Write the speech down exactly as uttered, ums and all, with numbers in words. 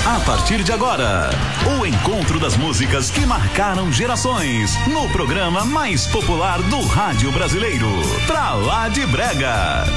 A partir de agora, o encontro das músicas que marcaram gerações no programa mais popular do rádio brasileiro, Pra Lá de Brega.